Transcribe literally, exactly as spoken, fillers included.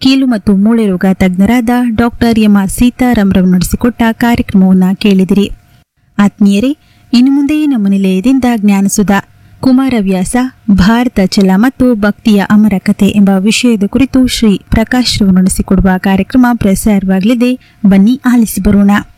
ಕೀಲು ಮತ್ತು ಮೂಳೆ ರೋಗ ತಜ್ಞರಾದ ಡಾಕ್ಟರ್ ಎಂ ಆರ್ ಸೀತಾರಾಮ್ರವರು ನಡೆಸಿಕೊಟ್ಟ ಕಾರ್ಯಕ್ರಮವನ್ನು ಕೇಳಿದಿರಿ. ಆತ್ಮೀಯರೇ, ಇನ್ನು ಮುಂದೆ ನಮ್ಮ ನಿಲಯದಿಂದ ಜ್ಞಾನಸುಧಾ ಕುಮಾರವ್ಯಾಸ, ಭಾರತ ಛಲ ಮತ್ತು ಭಕ್ತಿಯ ಅಮರ ಕಥೆ ಎಂಬ ವಿಷಯದ ಕುರಿತು ಶ್ರೀ ಪ್ರಕಾಶ್ ರವರು ನಡೆಸಿಕೊಡುವ ಕಾರ್ಯಕ್ರಮ ಪ್ರಸಾರವಾಗಲಿದೆ. ಬನ್ನಿ ಆಲಿಸಿ ಬರೋಣ.